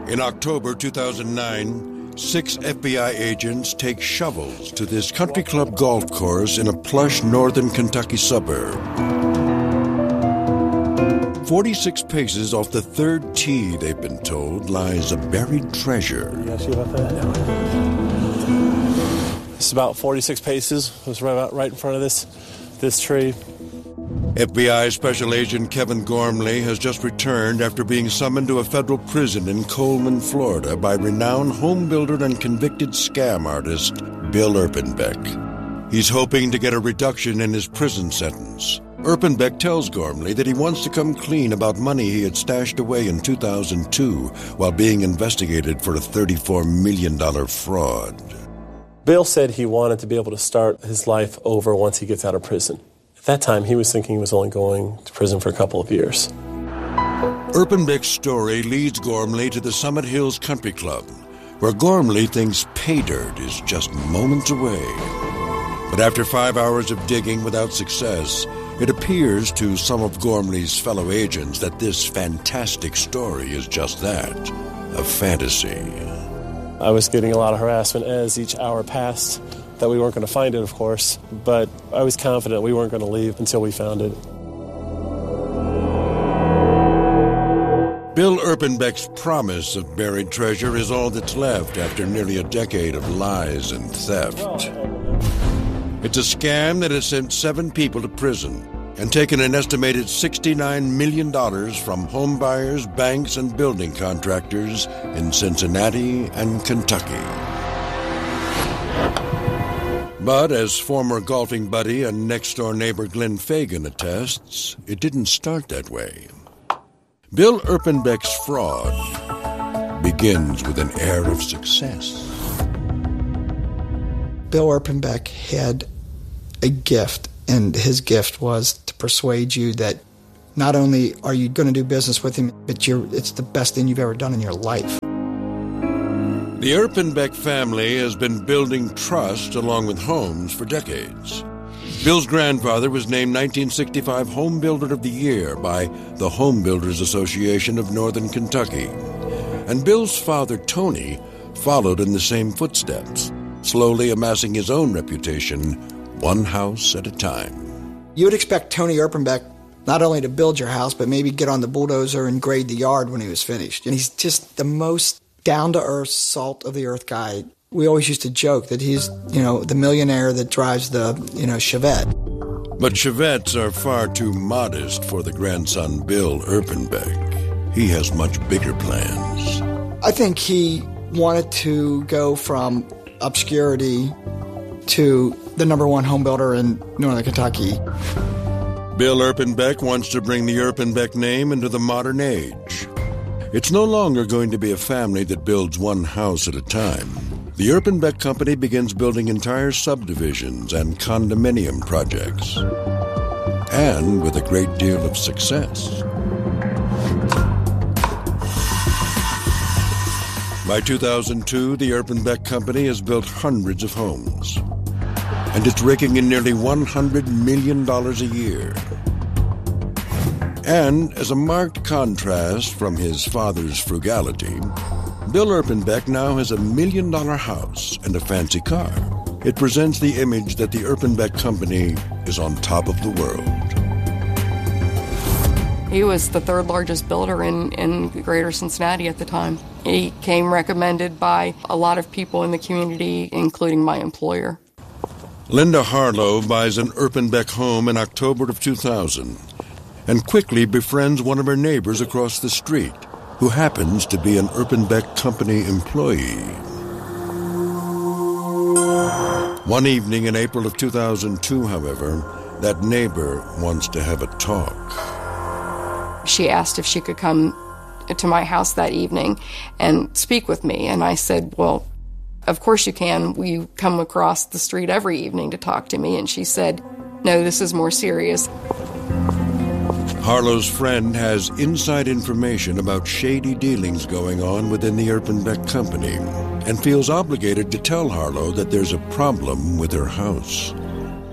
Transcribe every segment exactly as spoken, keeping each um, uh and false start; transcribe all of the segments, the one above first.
In October two thousand nine, six F B I agents take shovels to this country club golf course in a plush northern Kentucky suburb. forty-six paces off the third tee, they've been told, lies a buried treasure. You guys see about that? It's about forty-six paces. It was right, about, right in front of this, this tree. F B I Special Agent Kevin Gormley has just returned after being summoned to a federal prison in Coleman, Florida by renowned home builder and convicted scam artist Bill Erpenbeck. He's hoping to get a reduction in his prison sentence. Erpenbeck tells Gormley that he wants to come clean about money he had stashed away in two thousand two while being investigated for a thirty-four million dollars fraud. Bill said he wanted to be able to start his life over once he gets out of prison. At that time, he was thinking he was only going to prison for a couple of years. Erpenbeck's story leads Gormley to the Summit Hills Country Club, where Gormley thinks pay dirt is just moments away. But after five hours of digging without success, it appears to some of Gormley's fellow agents that this fantastic story is just that, a fantasy. I was getting a lot of harassment as each hour passed. That we weren't going to find it, of course, but I was confident we weren't going to leave until we found it. Bill Erpenbeck's promise of buried treasure is all that's left after nearly a decade of lies and theft. It's a scam that has sent seven people to prison and taken an estimated sixty-nine million dollars from home buyers, banks, and building contractors in Cincinnati and Kentucky. But as former golfing buddy and next-door neighbor Glenn Fagan attests, it didn't start that way. Bill Erpenbeck's fraud begins with an air of success. Bill Erpenbeck had a gift, and his gift was to persuade you that not only are you going to do business with him, but you're, it's the best thing you've ever done in your life. The Erpenbeck family has been building trust along with homes for decades. Bill's grandfather was named nineteen sixty-five Home Builder of the Year by the Home Builders Association of Northern Kentucky. And Bill's father, Tony, followed in the same footsteps, slowly amassing his own reputation, one house at a time. You would expect Tony Erpenbeck not only to build your house, but maybe get on the bulldozer and grade the yard when he was finished. And he's just the most down-to-earth, salt-of-the-earth guy. We always used to joke that he's, you know, the millionaire that drives the, you know, Chevette. But Chevettes are far too modest for the grandson Bill Erpenbeck. He has much bigger plans. I think he wanted to go from obscurity to the number one home builder in Northern Kentucky. Bill Erpenbeck wants to bring the Erpenbeck name into the modern age. It's no longer going to be a family that builds one house at a time. The Erpenbeck Company begins building entire subdivisions and condominium projects. And with a great deal of success. By two thousand two, the Erpenbeck Company has built hundreds of homes. And it's raking in nearly one hundred million dollars a year. And as a marked contrast from his father's frugality, Bill Erpenbeck now has a million-dollar house and a fancy car. It presents the image that the Erpenbeck Company is on top of the world. He was the third largest builder in, in greater Cincinnati at the time. He came recommended by a lot of people in the community, including my employer. Linda Harlow buys an Erpenbeck home in October of two thousand and quickly befriends one of her neighbors across the street, who happens to be an Erpenbeck Company employee. One evening in April of two thousand two, however, that neighbor wants to have a talk. She asked if she could come to my house that evening and speak with me, and I said, well, of course you can. We come across the street every evening to talk to me, and she said, no, this is more serious. Harlow's friend has inside information about shady dealings going on within the Erpenbeck Company and feels obligated to tell Harlow that there's a problem with her house.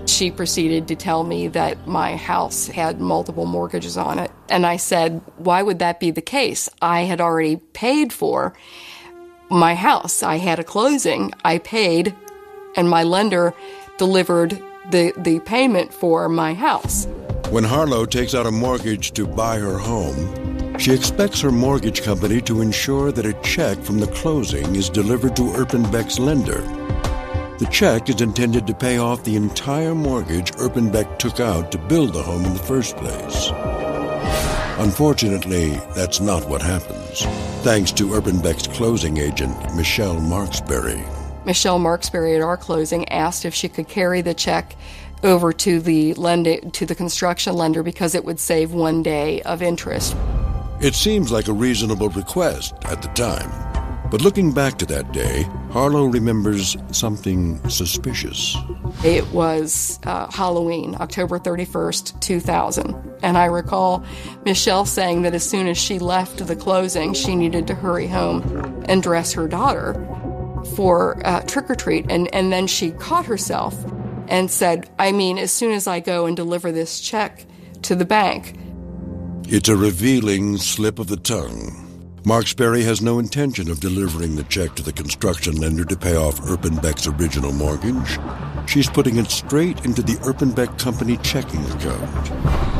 She proceeded to tell me that my house had multiple mortgages on it. And I said, why would that be the case? I had already paid for my house. I had a closing. I paid, and my lender delivered the, the payment for my house. When Harlow takes out a mortgage to buy her home, she expects her mortgage company to ensure that a check from the closing is delivered to Erpenbeck's lender. The check is intended to pay off the entire mortgage Erpenbeck took out to build the home in the first place. Unfortunately, that's not what happens, thanks to Erpenbeck's closing agent, Michelle Marksberry. Michelle Marksberry at our closing asked if she could carry the check over to the lender, to the construction lender, because it would save one day of interest. It seems like a reasonable request at the time. But looking back to that day, Harlow remembers something suspicious. It was uh, Halloween, October thirty-first, two thousand. And I recall Michelle saying that as soon as she left the closing, she needed to hurry home and dress her daughter for uh, trick-or-treat. And, and then she caught herself and said, I mean, as soon as I go and deliver this check to the bank. It's a revealing slip of the tongue. Marksberry has no intention of delivering the check to the construction lender to pay off Erpenbeck's original mortgage. She's putting it straight into the Erpenbeck Company checking account.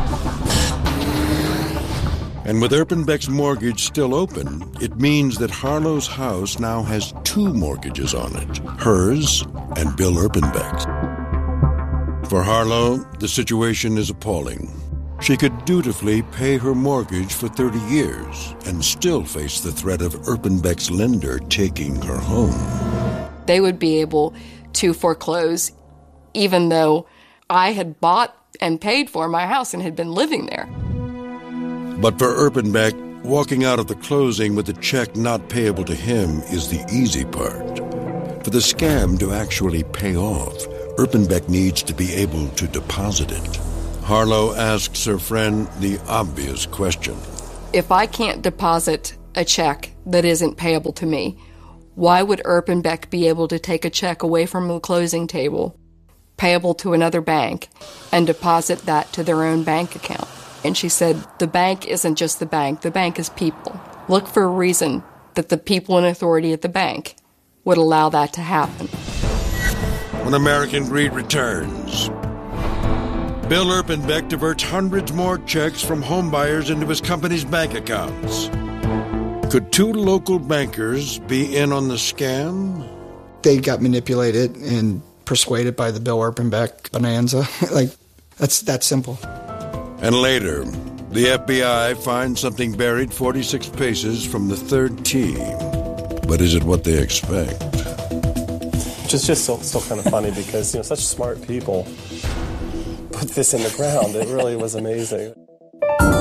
And with Erpenbeck's mortgage still open, it means that Harlow's house now has two mortgages on it, hers and Bill Erpenbeck's. For Harlow, the situation is appalling. She could dutifully pay her mortgage for thirty years and still face the threat of Erpenbeck's lender taking her home. They would be able to foreclose even though I had bought and paid for my house and had been living there. But for Erpenbeck, walking out of the closing with a check not payable to him is the easy part. For the scam to actually pay off, Erpenbeck needs to be able to deposit it. Harlow asks her friend the obvious question. If I can't deposit a check that isn't payable to me, why would Erpenbeck be able to take a check away from the closing table, payable to another bank, and deposit that to their own bank account? And she said, the bank isn't just the bank, the bank is people. Look for a reason that the people in authority at the bank would allow that to happen. When American Greed returns, Bill Erpenbeck diverts hundreds more checks from homebuyers into his company's bank accounts. Could two local bankers be in on the scam? They got manipulated and persuaded by the Bill Erpenbeck bonanza. Like, that's that simple. And later, the F B I finds something buried forty-six paces from the third tee. But is it what they expect? Which is just still, still kind of funny because, you know, such smart people put this in the ground. It really was amazing.